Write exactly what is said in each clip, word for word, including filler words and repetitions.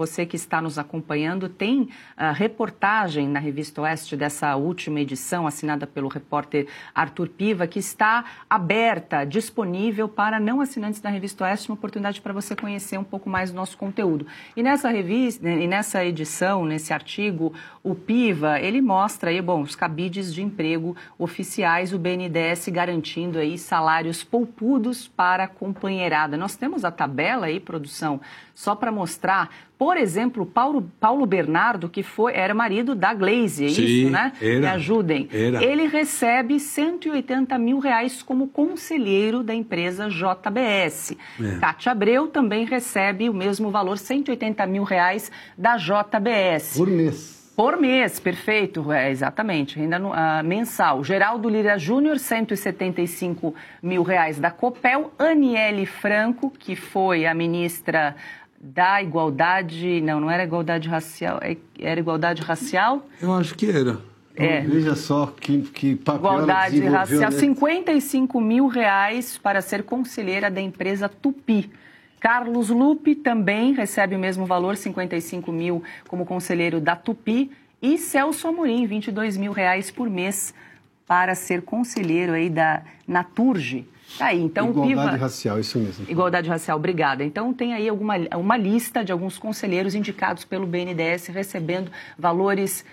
você que está nos acompanhando, tem a reportagem na Revista Oeste dessa última edição, assinada pelo repórter Arthur Piva, que está aberta, disponível para não assinantes da Revista Oeste, uma oportunidade para você conhecer um pouco mais do nosso conteúdo. E nessa revista, e nessa edição, nesse artigo, o Piva, ele mostra aí, bom, os cabides de emprego oficiais, o B N D E S garantindo aí salários poupudos para a companheirada. Nós temos a tabela aí, produção, só para mostrar, por exemplo, Paulo, Paulo Bernardo, que foi, era marido da Glaze, é Sim, isso, né? Era, Me ajudem. Era. Ele recebe cento e oitenta mil reais como conselheiro da empresa J B S. É. Cátia Abreu também recebe o mesmo valor, cento e oitenta mil reais da J B S. Por mês. Por mês, perfeito, é, exatamente, renda no, uh, mensal. Geraldo Lira Júnior, cento e setenta e cinco mil reais da Copel. Aniele Franco, que foi a ministra da Igualdade, não, não era Igualdade Racial, era Igualdade Racial? Eu acho que era. É. Veja só que, que papel Igualdade ela Racial, né? cinquenta e cinco mil reais para ser conselheira da empresa Tupi. Carlos Lupe também recebe o mesmo valor, cinquenta e cinco mil como conselheiro da Tupi. E Celso Amorim, vinte e dois mil reais por mês para ser conselheiro aí da Naturge. Tá aí, então, Igualdade Piva... racial, isso mesmo. Igualdade racial, obrigada. Então, tem aí alguma, uma lista de alguns conselheiros indicados pelo B N D E S recebendo valores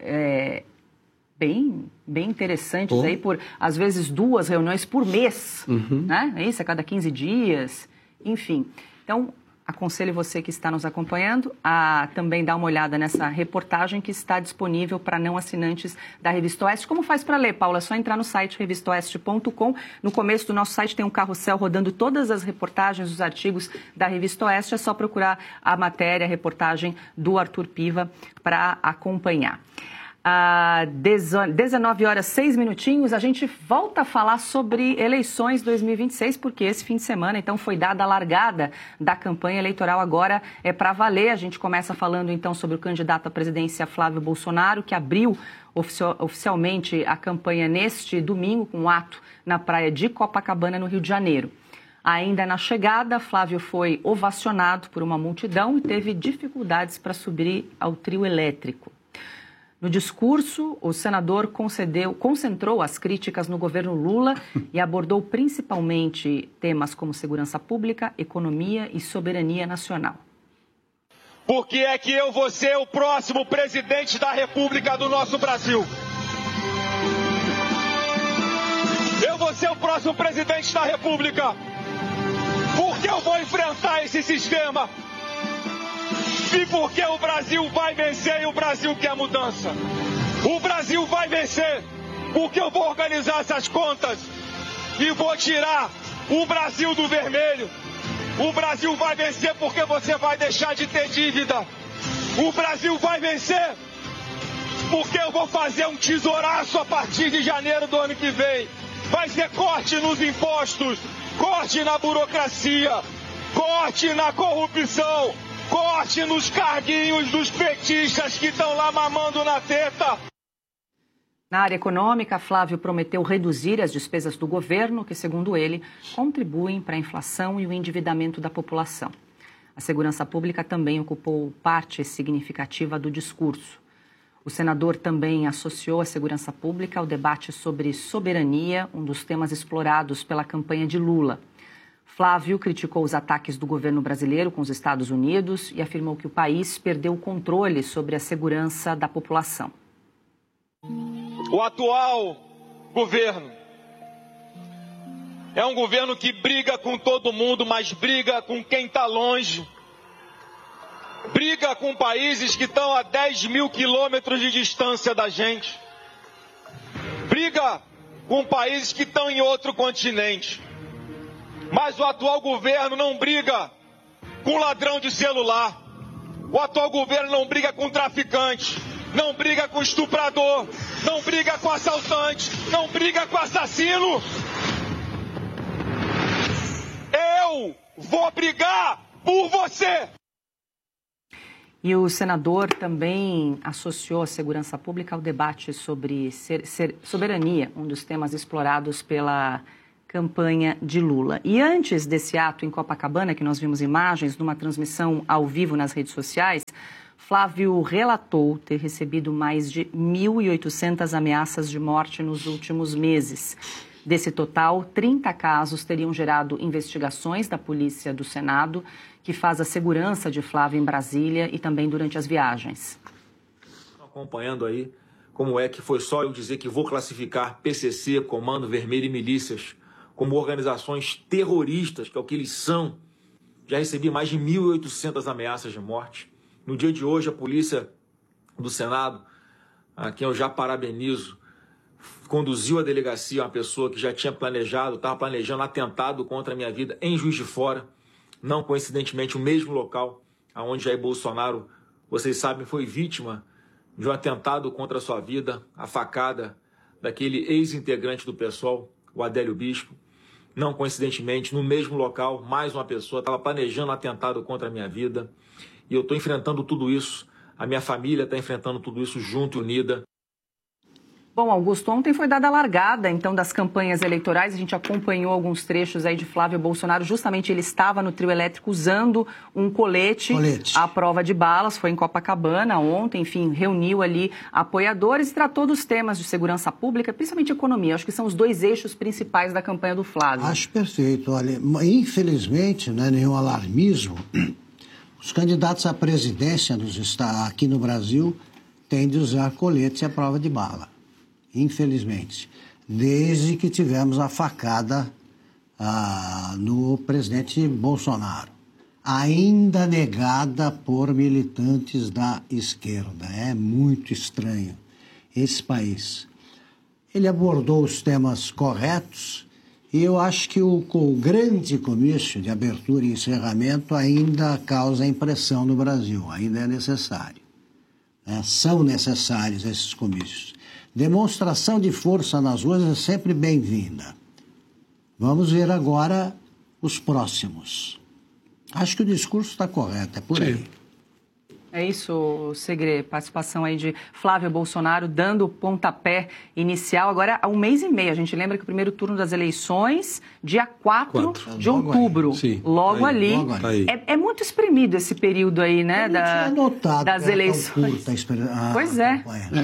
é, bem, bem interessantes, oh. aí por, às vezes, duas reuniões por mês, uhum. né? É isso, a cada quinze dias, enfim. Então, aconselho você que está nos acompanhando a também dar uma olhada nessa reportagem que está disponível para não assinantes da Revista Oeste. Como faz para ler, Paula? É só entrar no site revista oeste ponto com. No começo do nosso site tem um carrossel rodando todas as reportagens, os artigos da Revista Oeste. É só procurar a matéria, a reportagem do Arthur Piva para acompanhar. Às dezenove horas, seis minutinhos, a gente volta a falar sobre eleições dois mil e vinte e seis, porque esse fim de semana, então, foi dada a largada da campanha eleitoral, agora é para valer. A gente começa falando, então, sobre o candidato à presidência Flávio Bolsonaro, que abriu oficio- oficialmente a campanha neste domingo, com um ato na praia de Copacabana, no Rio de Janeiro. Ainda na chegada, Flávio foi ovacionado por uma multidão e teve dificuldades para subir ao trio elétrico. No discurso, o senador concedeu, concentrou as críticas no governo Lula e abordou principalmente temas como segurança pública, economia e soberania nacional. Por que é que eu vou ser o próximo presidente da República do nosso Brasil? Eu vou ser o próximo presidente da República porque eu vou enfrentar esse sistema. E porque o Brasil vai vencer e o Brasil quer mudança. O Brasil vai vencer porque eu vou organizar essas contas e vou tirar o Brasil do vermelho. O Brasil vai vencer porque você vai deixar de ter dívida. O Brasil vai vencer porque eu vou fazer um tesouraço a partir de janeiro do ano que vem. Vai ser corte nos impostos, corte na burocracia, corte na corrupção, corte nos carguinhos dos petistas que estão lá mamando na teta. Na área econômica, Flávio prometeu reduzir as despesas do governo, que, segundo ele, contribuem para a inflação e o endividamento da população. A segurança pública também ocupou parte significativa do discurso. O senador também associou a segurança pública ao debate sobre soberania, um dos temas explorados pela campanha de Lula. Flávio criticou os ataques do governo brasileiro com os Estados Unidos e afirmou que o país perdeu o controle sobre a segurança da população. O atual governo é um governo que briga com todo mundo, mas briga com quem está longe. Briga com países que estão a dez mil quilômetros de distância da gente. Briga com países que estão em outro continente. Mas o atual governo não briga com ladrão de celular. O atual governo não briga com traficante. Não briga com estuprador. Não briga com assaltante. Não briga com assassino. Eu vou brigar por você. E o senador também associou a segurança pública ao debate sobre ser, ser, soberania, um dos temas explorados pela campanha de Lula. E antes desse ato em Copacabana, que nós vimos imagens numa transmissão ao vivo nas redes sociais, Flávio relatou ter recebido mais de mil e oitocentas ameaças de morte nos últimos meses. Desse total, trinta casos teriam gerado investigações da Polícia do Senado, que faz a segurança de Flávio em Brasília e também durante as viagens. Acompanhando aí como é que foi só eu dizer que vou classificar P C C, Comando Vermelho e milícias como organizações terroristas, que é o que eles são. Já recebi mais de mil e oitocentas ameaças de morte. No dia de hoje, a Polícia do Senado, a quem eu já parabenizo, conduziu à delegacia uma pessoa que já tinha planejado, estava planejando atentado contra a minha vida em Juiz de Fora, não coincidentemente o mesmo local onde Jair Bolsonaro, vocês sabem, foi vítima de um atentado contra a sua vida, a facada daquele ex-integrante do PSOL, o Adélio Bispo. Não coincidentemente, no mesmo local, mais uma pessoa estava planejando um atentado contra a minha vida. E eu estou enfrentando tudo isso, a minha família está enfrentando tudo isso junto e unida. Bom, Augusto, ontem foi dada a largada, então, das campanhas eleitorais. A gente acompanhou alguns trechos aí de Flávio Bolsonaro. Justamente ele estava no trio elétrico usando um colete, colete. à prova de balas. Foi em Copacabana ontem, enfim, reuniu ali apoiadores e tratou dos temas de segurança pública, principalmente economia. Acho que são os dois eixos principais da campanha do Flávio. Acho perfeito. Olha, infelizmente, não é nenhum alarmismo, os candidatos à presidência nos, aqui no Brasil têm de usar colete à prova de bala. Infelizmente, desde que tivemos a facada ah, no presidente Bolsonaro, ainda negada por militantes da esquerda. É muito estranho esse país. Ele abordou os temas corretos e eu acho que o, o grande comício de abertura e encerramento ainda causa impressão no Brasil, ainda é necessário. É, são necessários esses comícios. Demonstração de força nas ruas é sempre bem-vinda. Vamos ver agora os próximos. Acho que o discurso está correto, é por aí. É isso, Segre, participação aí de Flávio Bolsonaro dando o pontapé inicial. Agora, há um mês e meio, a gente lembra que o primeiro turno das eleições, dia quatro de outubro, Sim, logo aí, ali. Logo aí. É, é muito espremido esse período aí, né, da, das eleições. Ah, pois é.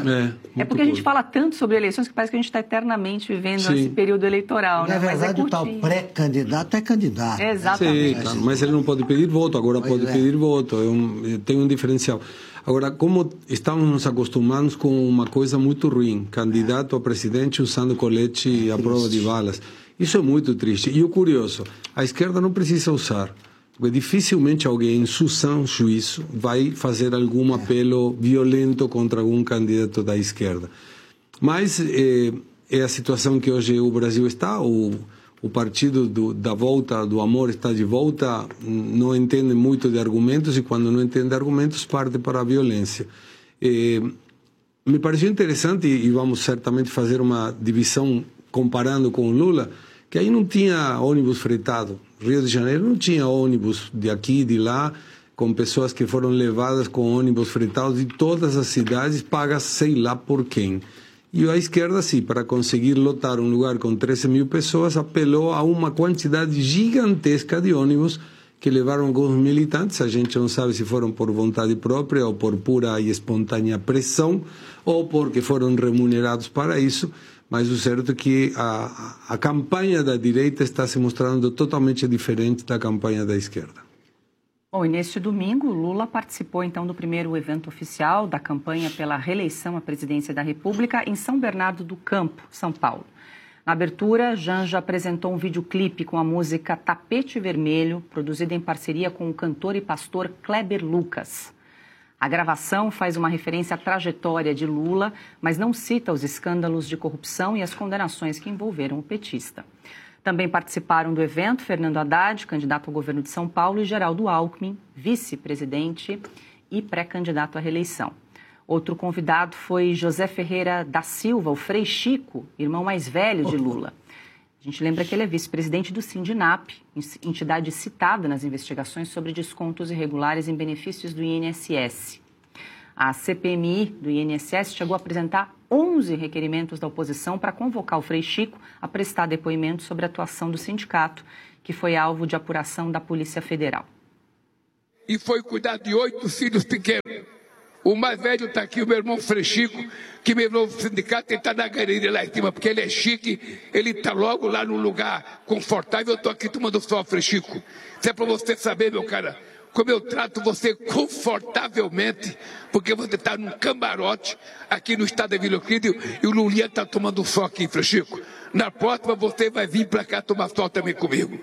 É, é porque a gente fala tanto sobre eleições que parece que a gente está eternamente vivendo Sim. esse período eleitoral. Na né? verdade, Mas é o tal pré-candidato é candidato. Exatamente. Sim, claro, mas ele não pode pedir voto, agora pois pode é. pedir voto. É um, tem um diferencial. Agora, como estamos nos acostumando com uma coisa muito ruim, candidato a presidente usando colete à prova de balas. Isso é muito triste. E o curioso, a esquerda não precisa usar, porque dificilmente alguém em seu sã juízo vai fazer algum apelo violento contra algum candidato da esquerda. Mas é, é a situação que hoje o Brasil está, o O partido do, da volta, do amor está de volta, não entende muito de argumentos e quando não entende argumentos parte para a violência. Eh, me pareceu interessante e vamos certamente fazer uma divisão comparando com o Lula, que aí não tinha ônibus fretado. Rio de Janeiro não tinha ônibus de aqui e de lá, com pessoas que foram levadas com ônibus fretados de todas as cidades, pagas sei lá por quem. E a esquerda, sim, para conseguir lotar um lugar com treze mil pessoas, apelou a uma quantidade gigantesca de ônibus que levaram alguns militantes. A gente não sabe se foram por vontade própria ou por pura e espontânea pressão ou porque foram remunerados para isso. Mas o certo é que a, a campanha da direita está se mostrando totalmente diferente da campanha da esquerda. Bom, e neste domingo, Lula participou, então, do primeiro evento oficial da campanha pela reeleição à presidência da República em São Bernardo do Campo, São Paulo. Na abertura, Janja apresentou um videoclipe com a música Tapete Vermelho, produzida em parceria com o cantor e pastor Kleber Lucas. A gravação faz uma referência à trajetória de Lula, mas não cita os escândalos de corrupção e as condenações que envolveram o petista. Também participaram do evento Fernando Haddad, candidato ao governo de São Paulo, e Geraldo Alckmin, vice-presidente e pré-candidato à reeleição. Outro convidado foi José Ferreira da Silva, o Frei Chico, irmão mais velho de Lula. A gente lembra que ele é vice-presidente do Sindinap, entidade citada nas investigações sobre descontos irregulares em benefícios do I N S S. A C P M I do I N S S chegou a apresentar onze requerimentos da oposição para convocar o Frei Chico a prestar depoimento sobre a atuação do sindicato, que foi alvo de apuração da Polícia Federal. E foi cuidar de oito filhos pequenos. O mais velho está aqui, o meu irmão Frei Chico, que me levou pro sindicato, ele está na galeria lá em cima, porque ele é chique, ele está logo lá no lugar confortável, eu estou aqui tomando sol, Frei Chico. Isso é para você saber, meu cara, como eu trato você confortavelmente, porque você está num camarote aqui no estado da Vila Euclide e o Lulinha está tomando sol aqui, Frei Chico. Na próxima você vai vir para cá tomar sol também comigo.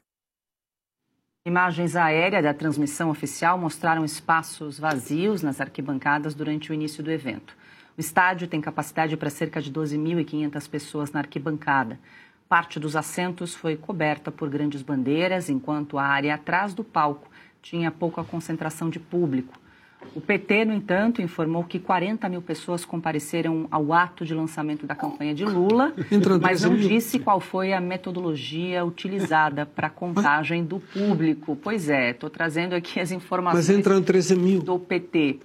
Imagens aéreas da transmissão oficial mostraram espaços vazios nas arquibancadas durante o início do evento. O estádio tem capacidade para cerca de doze mil e quinhentas pessoas na arquibancada. Parte dos assentos foi coberta por grandes bandeiras, enquanto a área atrás do palco tinha pouca concentração de público. O P T, no entanto, informou que quarenta mil pessoas compareceram ao ato de lançamento da campanha de Lula, mas não disse qual foi a metodologia utilizada para a contagem do público. Pois é, estou trazendo aqui as informações mas entram treze mil. do P T.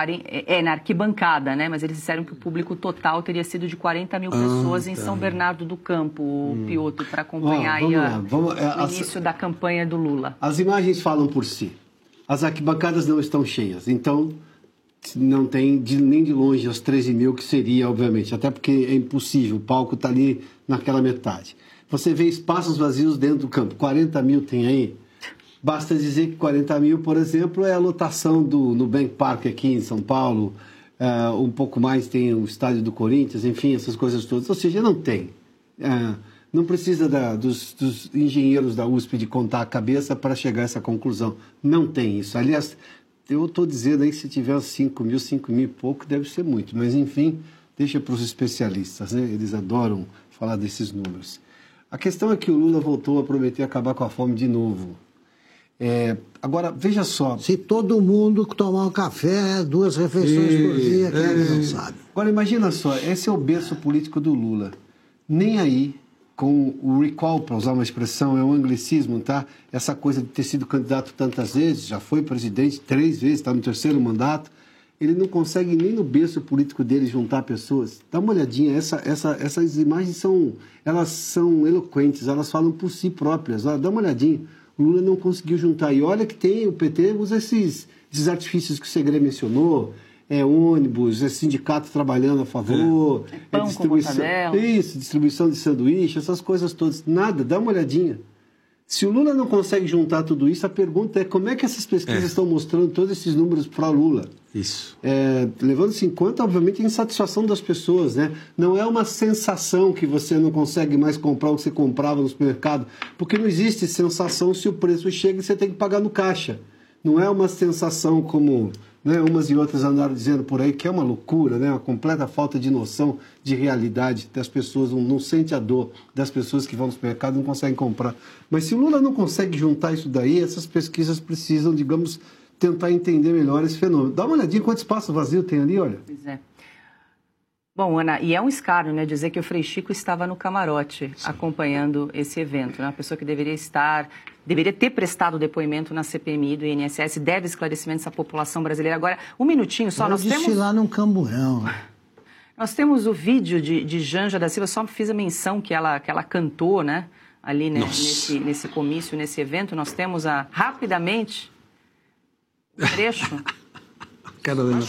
É na arquibancada, né? Mas eles disseram que o público total teria sido de quarenta mil pessoas ah, tá. em São Bernardo do Campo, o hum. Piotr, para acompanhar oh, aí a, vamos, é, o início as, da campanha do Lula. As imagens falam por si. As arquibancadas não estão cheias, então não tem de, nem de longe as treze mil que seria, obviamente, até porque é impossível, o palco está ali naquela metade. Você vê espaços vazios dentro do campo, quarenta mil tem aí. Basta dizer que quarenta mil, por exemplo, é a lotação do Nubank Park aqui em São Paulo, uh, um pouco mais tem o estádio do Corinthians, enfim, essas coisas todas. Ou seja, não tem. Uh, não precisa da, dos, dos engenheiros da U S P de contar a cabeça para chegar a essa conclusão. Não tem isso. Aliás, eu estou dizendo aí que se tiver cinco mil, cinco mil e pouco, deve ser muito. Mas, enfim, deixa para os especialistas, né? Eles adoram falar desses números. A questão é que o Lula voltou a prometer acabar com a fome de novo. É, agora, veja só. Se todo mundo tomar um café, duas refeições e, por dia, quem é, não sabe. Agora, imagina só, esse é o berço político do Lula. Nem aí, com o recall, para usar uma expressão, é um anglicismo, tá? Essa coisa de ter sido candidato tantas vezes, já foi presidente três vezes, está no terceiro mandato, ele não consegue nem no berço político dele juntar pessoas. Dá uma olhadinha, essa, essa, essas imagens são, elas são eloquentes, elas falam por si próprias. Olha, dá uma olhadinha. O Lula não conseguiu juntar. E olha que tem, o P T usa esses, esses artifícios que o Segre mencionou, é ônibus, é sindicato trabalhando a favor, é. É pão é distribuição, isso, distribuição de sanduíche, essas coisas todas. Nada, dá uma olhadinha. Se o Lula não consegue juntar tudo isso, a pergunta é como é que essas pesquisas é. estão mostrando todos esses números para Lula? Isso. É, levando-se em conta, obviamente, a insatisfação das pessoas, né? Não é uma sensação que você não consegue mais comprar o que você comprava no supermercado, porque não existe sensação se o preço chega e você tem que pagar no caixa. Não é uma sensação como, né, umas e outras andaram dizendo por aí, que é uma loucura, né? Uma completa falta de noção de realidade das pessoas, não, não sente a dor das pessoas que vão no supermercado e não conseguem comprar. Mas se o Lula não consegue juntar isso daí, essas pesquisas precisam, digamos, tentar entender melhor esse fenômeno. Dá uma olhadinha quanto espaço vazio tem ali, olha. Pois é. Bom, Ana, e é um escárnio, né, dizer que o Frei Chico estava no camarote Sim. acompanhando esse evento, né? Uma pessoa que deveria estar, deveria ter prestado depoimento na C P M I do I N S S, deve esclarecimentos à população brasileira. Agora, um minutinho só, Eu nós temos... lá num camburão. Nós temos o vídeo de, de Janja da Silva, só fiz a menção que ela, que ela cantou, né, ali né, nesse, nesse comício, nesse evento. Nós temos a, rapidamente, um trecho... Cara